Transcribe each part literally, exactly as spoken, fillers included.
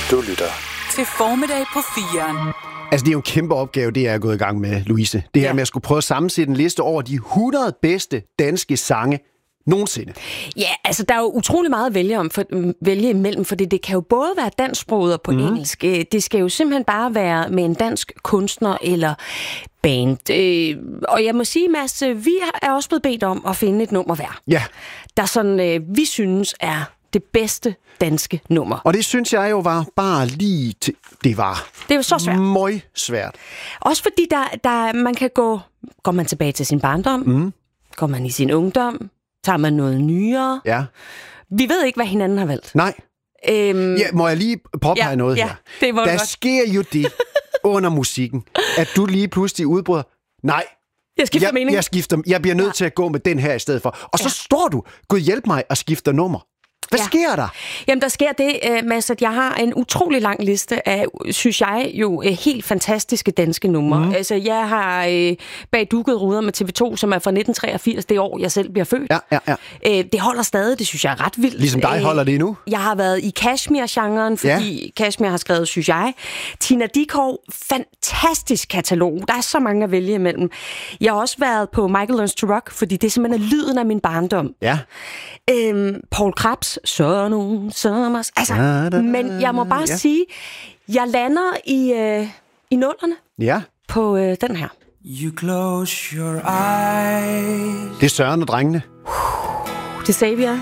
Du lytter til Formiddag på firen. Altså, det er jo en kæmpe opgave, det er jeg gået i gang med, Louise. Det her ja. med at skulle prøve at sammensætte en liste over de hundrede bedste danske sange nogensinde. Ja, altså, der er jo utrolig meget at vælge, om for, vælge imellem, for det, det kan jo både være dansksproget og på mm. engelsk. Det skal jo simpelthen bare være med en dansk kunstner eller band. Øh, og jeg må sige, Mads, vi er også blevet bedt om at finde et nummer hver. Ja. Der sådan, øh, vi synes er det bedste danske nummer. Og det synes jeg jo var bare lige til... Det var... Det er jo så svært. Møg svært. Også fordi der, der, man kan gå... Går man tilbage til sin barndom? Mm. Går man i sin ungdom? Tager man noget nyere? Ja. Vi ved ikke, hvad hinanden har valgt. Nej. Øhm, ja, må jeg lige påpege ja, noget ja, her? Det må der godt. sker jo det under musikken, at du lige pludselig udbryder, nej, jeg skifter jeg, mening. Jeg, skifter, jeg bliver nødt ja. til at gå med den her i stedet for. Og så ja. står du, Gud hjælp mig, og skifter nummer. Hvad ja. sker der? Jamen, der sker det, Mads, at jeg har en utrolig lang liste af, synes jeg, jo helt fantastiske danske numre. Mm. Altså, jeg har øh, bag dukket ruder med T V to, som er fra nitten treogfirs, det år, jeg selv bliver født. Ja, ja, ja. Øh, det holder stadig, det synes jeg er ret vildt. Ligesom dig holder det endnu? Jeg har været i Kashmir-genren, fordi ja. Kashmir har skrevet, synes jeg. Tina Dickow, fantastisk katalog. Der er så mange at vælge imellem. Jeg har også været på Michael Learns to Rock, fordi det er simpelthen lyden af min barndom. Ja. Øhm, Paul Krabs, så nogen sommers. Altså, da, da, men jeg må bare ja. sige, jeg lander i, øh, i nullerne ja. på øh, den her. You close your eyes. Det er Søren og drengene. Det sagde vi, ja.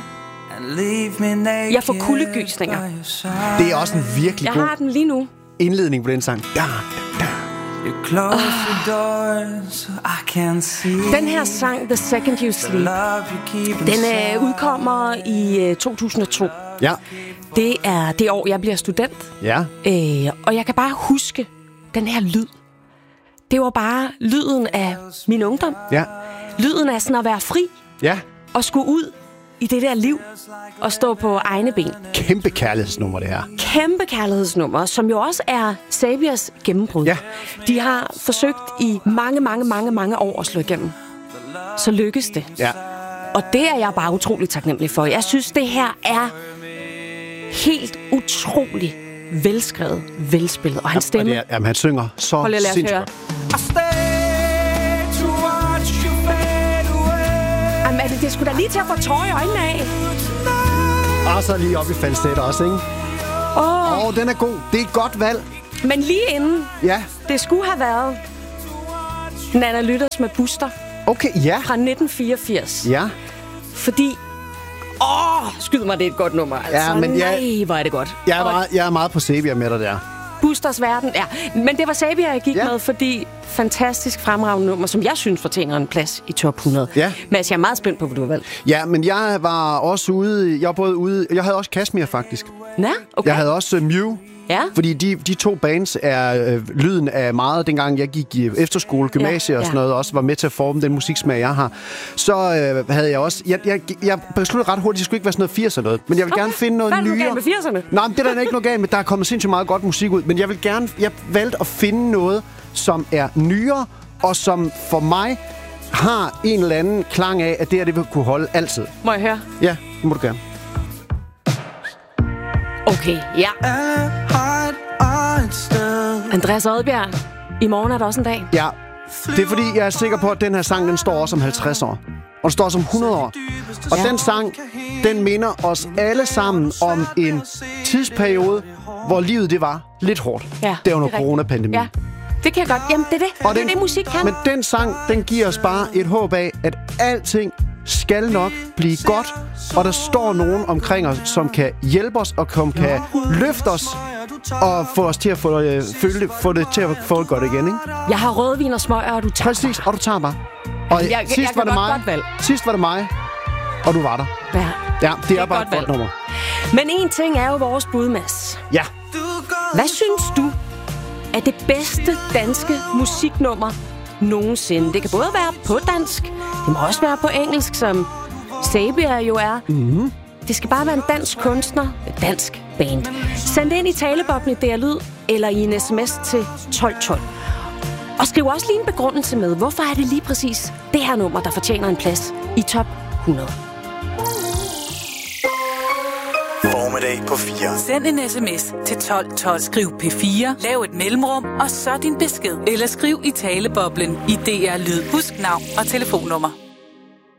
Jeg får kuldegysninger. Det er også en virkelig jeg god har den lige nu. indledning på den sang. Da, da. Close your door, so I can see. Den her sang, The Second You Sleep, den øh, udkommer i øh, to tusind og to. Ja. Det er det år, jeg bliver student. Ja. Øh, og jeg kan bare huske den her lyd. Det var bare lyden af min ungdom. Ja. Lyden af sådan at være fri. Ja. Og skulle ud i det der liv og stå på egne ben. Kæmpe kærlighedsnummer, det her. Kæmpe kærlighedsnummer, som jo også er Sabias gennembrud. Ja. De har forsøgt i mange, mange, mange, mange år at slå igennem. Så lykkes det. Ja. Og det er jeg bare utrolig taknemmelig for. Jeg synes, det her er helt utrolig velskrevet, velspillet. Og hans stemme... Ja, jamen, han synger så sindssygt. Jamen, altså, det skulle da lige til at få tårer i øjnene af. Og så lige op i falsettet også, ikke? Åh, oh. oh, den er god. Det er et godt valg. Men lige inden, ja. det skulle have været Nanna Lytters med Buster. Okay, ja. Fra nitten fireogfirs. Ja. Fordi... Åh, skyd mig, det er et godt nummer. Altså, ja, men nej, jeg, hvor er det godt. Jeg er, meget, jeg er meget på Sabia med dig der. Busters verden, ja. Men det var Sabia, jeg gik ja. med, fordi fantastisk fremragende nummer, som jeg synes fortjener en plads i top hundrede. Ja. Mads, jeg er meget spændt på, hvad du har valgt. Ja, men jeg var også ude... Jeg var både ude... Jeg havde også Kashmir, faktisk. Nå, okay. Jeg havde også uh, Mew. Ja. Fordi de, de to bands er øh, lyden af meget, dengang jeg gik i efterskole, gymnasie ja, og sådan noget, også var med til at forme den musiksmag, jeg har. Så øh, havde jeg også... Jeg, jeg, jeg besluttede ret hurtigt, det skulle ikke være sådan noget firs eller noget, men jeg vil okay. gerne finde noget nyere. Hvad er du galt med firserne? Nej, men det er der ikke noget galt med. Der er kommet sindssygt meget godt musik ud, men jeg vil gerne... Jeg valgte at finde noget, som er nyere, og som for mig har en eller anden klang af, at det her, det vil kunne holde altid. Må jeg høre? Ja, det må du gerne. Okay, ja. Andreas Odbjerg, i morgen er der også en dag. Ja, det er fordi, jeg er sikker på, at den her sang, den står også om halvtreds år. Og den står også om hundrede år. Og ja. den sang, den minder os alle sammen om en tidsperiode, hvor livet det var lidt hårdt. Ja, det var under coronapandemien. Ja, det kan jeg godt. Jamen, det er det. Og det er det, musik kan. Men den sang, den giver os bare et håb af, at alting skal nok blive godt. Og der står nogen omkring os, som kan hjælpe os, og som kan løfte os, og få os til at få, øh, føle, få det til at få det godt igen, ikke? Jeg har rødvin og smøger, og du tager Præcis, og du tager bare. Og jeg, jeg, sidst, jeg var det mig, sidst var det mig, og du var der. Ja, ja det, det er, er bare godt et godt nummer. Men en ting er jo vores bud, Mads. Ja. Hvad synes du er det bedste danske musiknummer nogensinde? Det kan både være på dansk, det må også være på engelsk, som Sabia jo er. Mm-hmm. Det skal bare være en dansk kunstner, et dansk band. Send det ind i taleboblen i D R Lyd, eller i en sms til tolv tolv. Og skriv også lige en begrundelse med, hvorfor er det lige præcis det her nummer, der fortjener en plads i top hundrede. formiddag på fire. Send en sms til tolv tolv. Skriv P fire, lav et mellemrum, og så din besked. Eller skriv i taleboblen i D R Lyd. Husk navn og telefonnummer.